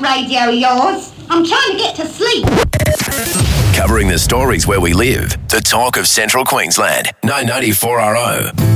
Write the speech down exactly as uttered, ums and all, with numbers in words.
radio of yours. I'm trying to get to sleep. Covering the stories where we live. The talk of Central Queensland. nine ninety-four R O.